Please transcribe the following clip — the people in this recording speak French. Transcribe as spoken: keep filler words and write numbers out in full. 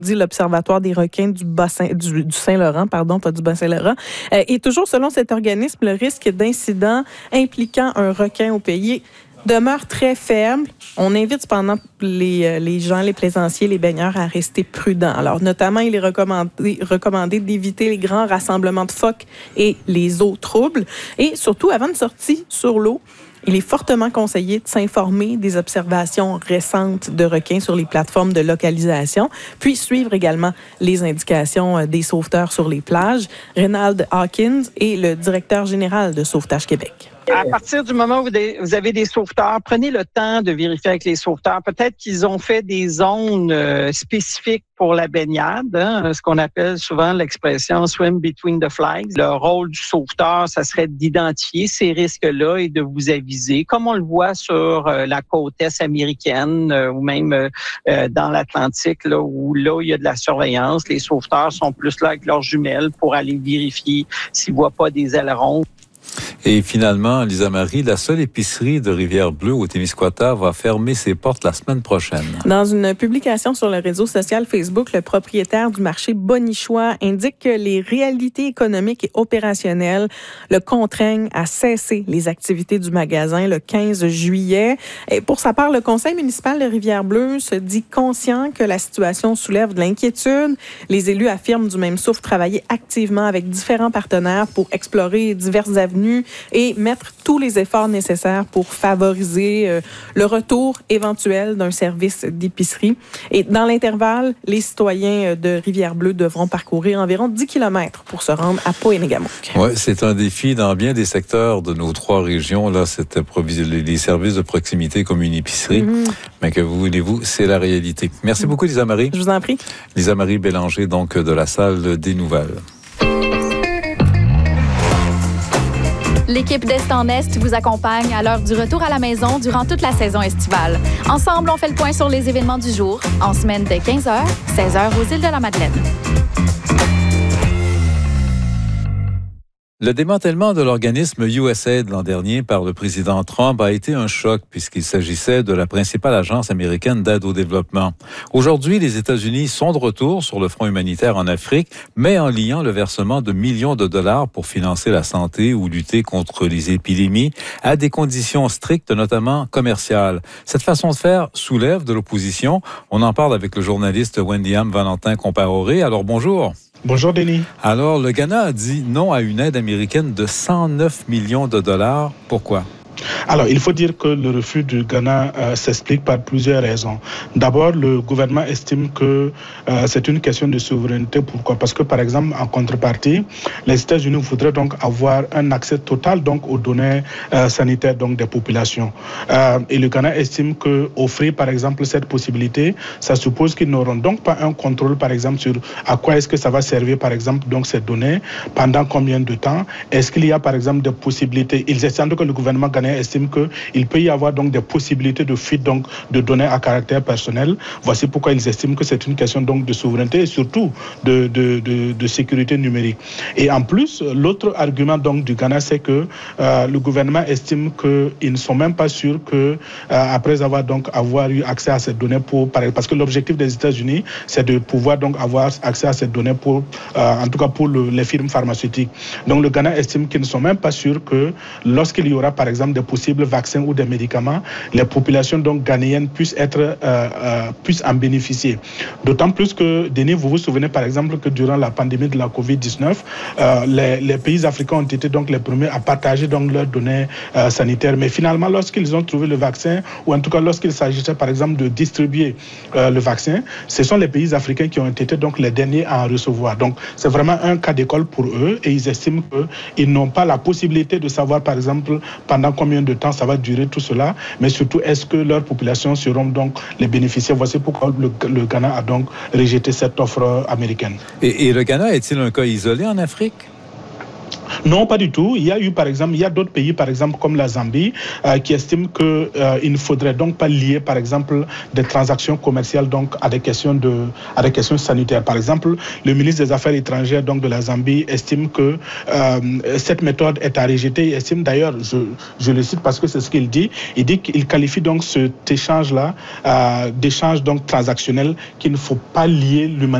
dit l'Observatoire des requins du, bassin, du, du Saint-Laurent, pardon, pas du Bas-Saint-Laurent. Euh, et toujours selon cet organisme, le risque d'incident impliquant un requin au pays demeure très faible. On invite cependant les, les gens, les plaisanciers, les baigneurs à rester prudents. Alors, notamment, il est recommandé, recommandé d'éviter les grands rassemblements de phoques et les eaux troubles. Et surtout, avant de sortir sur l'eau, il est fortement conseillé de s'informer des observations récentes de requins sur les plateformes de localisation, puis suivre également les indications des sauveteurs sur les plages. Reynald Hawkins est le directeur général de Sauvetage Québec. À partir du moment où vous avez des sauveteurs, prenez le temps de vérifier avec les sauveteurs. Peut-être qu'ils ont fait des zones euh, spécifiques pour la baignade, hein, ce qu'on appelle souvent l'expression « swim between the flags ». Le rôle du sauveteur, ça serait d'identifier ces risques-là et de vous aviser, comme on le voit sur euh, la côte est américaine euh, ou même euh, dans l'Atlantique, là, où là, il y a de la surveillance. Les sauveteurs sont plus là avec leurs jumelles pour aller vérifier s'ils ne voient pas des ailerons. Et finalement, Lisa Marie, la seule épicerie de Rivière-Bleue au Témiscouata va fermer ses portes la semaine prochaine. Dans une publication sur le réseau social Facebook, le propriétaire du marché Bonichois indique que les réalités économiques et opérationnelles le contraignent à cesser les activités du magasin le quinze juillet. Et pour sa part, le conseil municipal de Rivière-Bleue se dit conscient que la situation soulève de l'inquiétude. Les élus affirment du même souffle travailler activement avec différents partenaires pour explorer diverses avenues et mettre tous les efforts nécessaires pour favoriser euh, le retour éventuel d'un service d'épicerie. Et dans l'intervalle, les citoyens de Rivière-Bleue devront parcourir environ dix kilomètres pour se rendre à Pointe-Négamouk. Oui, c'est un défi dans bien des secteurs de nos trois régions. Là, c'est les services de proximité comme une épicerie. Mm-hmm. Mais que vous voulez-vous, c'est la réalité. Merci mm-hmm. beaucoup, Lisa Marie. Je vous en prie. Lisa Marie Bélanger, donc, de la salle des nouvelles. L'équipe d'Est en Est vous accompagne à l'heure du retour à la maison durant toute la saison estivale. Ensemble, on fait le point sur les événements du jour, en semaine dès quinze heures, seize heures aux îles de la Madeleine. Le démantèlement de l'organisme U S A I D l'an dernier par le président Trump a été un choc puisqu'il s'agissait de la principale agence américaine d'aide au développement. Aujourd'hui, les États-Unis sont de retour sur le front humanitaire en Afrique, mais en liant le versement de millions de dollars pour financer la santé ou lutter contre les épidémies à des conditions strictes, notamment commerciales. Cette façon de faire soulève de l'opposition. On en parle avec le journaliste Wendy-Am Valentin-Compaoré. Alors, bonjour. Bonjour, Denis. Alors, le Ghana a dit non à une aide américaine de cent neuf millions de dollars. Pourquoi? Alors, il faut dire que le refus du Ghana euh, s'explique par plusieurs raisons. D'abord, le gouvernement estime que euh, c'est une question de souveraineté. Pourquoi? Parce que, par exemple, en contrepartie, les États-Unis voudraient donc avoir un accès total donc aux données euh, sanitaires donc des populations. Euh, et le Ghana estime que offrir, par exemple, cette possibilité, ça suppose qu'ils n'auront donc pas un contrôle, par exemple, sur à quoi est-ce que ça va servir, par exemple, donc ces données, pendant combien de temps. Est-ce qu'il y a, par exemple, des possibilités? Ils estiment que le gouvernement ghanéen estime qu'il peut y avoir donc des possibilités de fuite donc de données à caractère personnel. Voici pourquoi ils estiment que c'est une question donc de souveraineté et surtout de, de, de, de sécurité numérique. Et en plus, l'autre argument donc du Ghana, c'est que euh, le gouvernement estime qu'ils ne sont même pas sûrs que euh, après avoir donc avoir eu accès à ces données pour parce que l'objectif des États-Unis, c'est de pouvoir donc avoir accès à ces données pour euh, en tout cas pour le, les firmes pharmaceutiques. Donc le Ghana estime qu'ils ne sont même pas sûrs que lorsqu'il y aura par exemple des possibles vaccins ou des médicaments, les populations donc ghanéennes puissent être euh, euh, puissent en bénéficier. D'autant plus que, Denis, vous vous souvenez par exemple que durant la pandémie de la covid dix-neuf, euh, les, les pays africains ont été donc les premiers à partager donc leurs données euh, sanitaires. Mais finalement, lorsqu'ils ont trouvé le vaccin, ou en tout cas lorsqu'il s'agissait par exemple de distribuer euh, le vaccin, ce sont les pays africains qui ont été donc les derniers à en recevoir. Donc c'est vraiment un cas d'école pour eux et ils estiment qu'ils n'ont pas la possibilité de savoir par exemple pendant combien de temps ça va durer tout cela, mais surtout est-ce que leurs populations seront donc les bénéficiaires. Voici pourquoi le, le Ghana a donc rejeté cette offre américaine. Et, et le Ghana est-il un cas isolé en Afrique? Non, pas du tout. Il y a eu, par exemple, il y a d'autres pays, par exemple, comme la Zambie, euh, qui estiment qu'il euh, ne faudrait donc pas lier, par exemple, des transactions commerciales donc, à des questions de, à des questions sanitaires. Par exemple, le ministre des Affaires étrangères donc, de la Zambie estime que euh, cette méthode est à rejeter. Il estime d'ailleurs, je, je le cite parce que c'est ce qu'il dit, il dit qu'il qualifie donc cet échange-là euh, d'échange donc transactionnel qu'il ne faut pas lier l'humanité